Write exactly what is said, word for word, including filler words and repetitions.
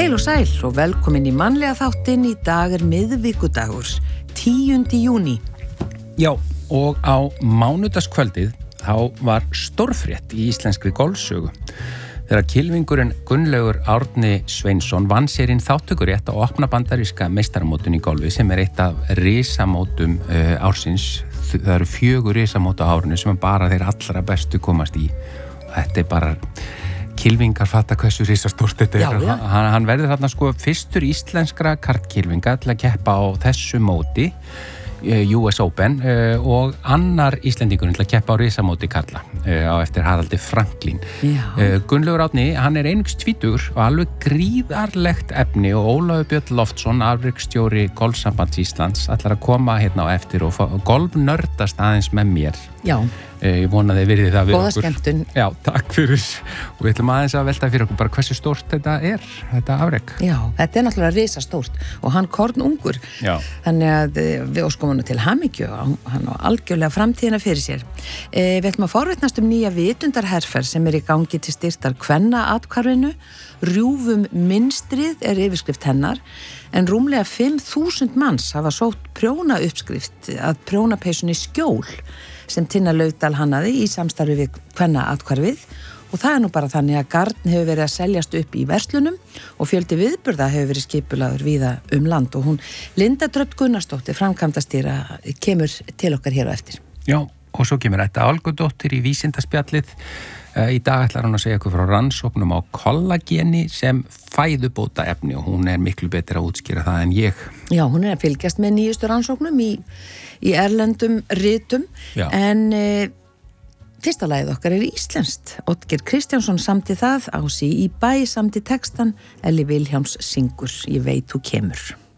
Heil og sæl og velkomin í mannlega þáttinn. Í dag er miðvikudagur, tíundi júní. Já, og á mánudagskvöldið þá var stórfrétt í íslenskri golfsögu. Þegar kylfingurinn Gunnlaugur Árni Sveinsson vann sér inn þátttökurétt á opna bandaríska meistaramótun í golfi sem er eitt af risamótum uh, ársins. Það eru fjögur risamót á árinu sem bara þeir allra bestu komast í. Og þetta er bara... Kylfingar fatta hversu risastórt þetta er. Já, já. Hann, hann verður þarna sko fyrstur íslenskra kartkylfinga til að keppa á þessu móti, U S Open, og annar Íslendingurinn til að keppa á risamóti karla á eftir Haraldi Franklín. Gunnlaugur Árni, hann er einungis tvítugur og alveg gríðarlegt efni og Ólafur Björn Loftsson, afreksstjóri Golfsambands Íslands, ætlar að koma hérna á eftir og golfnördast aðeins með mér. Já. Ég vona þið virðið það við Góða okkur. skemmtun. Já, takk fyrir. Og við ætlum aðeins að velta fyrir okkur bara hversu stórt þetta er, þetta afrek. Já, þetta er náttúrulega risastórt og hann kornungur. Já. Þannig að við óskum hann til hamingju og hann á algjörlega framtíðina fyrir sér. E, við ætlum að forvitnast um nýja vitundarherferð sem er í gangi til styrktar kvennaathvarfinu. Rjúfum minnstrið er yfirskrift hennar, en rúmlega fimm þúsund manns hafa sótt prjóna uppskrift að prjónapeysunni Skjól sem Tinna Laufdal hannaði í samstarfi við kvennaathvarfið, og það er nú bara þannig að garn hefur verið að seljast upp í verslunum og fjöldi viðburða hefur verið skipulaður víða um land, og hún Linda Dröfn Gunnarsdóttir, framkvæmdastýra, kemur til okkar hér á eftir. Já, og svo kemur þetta Olgudóttir í vísindaspjallið. Í dag ætlar hann að segja okkur frá rannsóknum á kollageni sem fæðubóta efni, og hún er miklu betur að útskýra það en ég. Já, hún er að fylgjast með nýjustu rannsóknum í, í erlendum ritum. Já. En e, fyrsta lagið okkar er íslenskt. Oddgeir Kristjánsson samti það, Ási í bæ samti textan, Elli Vilhjálms syngur Ég veit þú kemur.